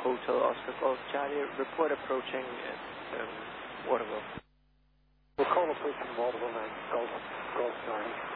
Hotel Oscar Golf Charlie. Report approaching Waterville. We'll call approaching Waterville and Golf Charlie.